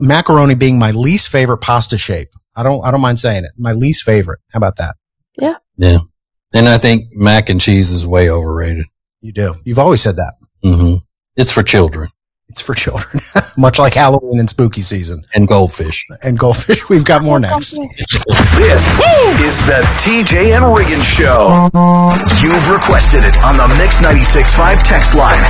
macaroni being my least favorite pasta shape. I don't mind saying it. My least favorite. How about that? Yeah. Yeah. And I think mac and cheese is way overrated. You do. You've always said that. Mm-hmm. It's for children. It's for children. Much like Halloween and spooky season. And goldfish. And goldfish. We've got more next. This is the TJ and Riggins Show. You've requested it on the Mix 96.5 text line.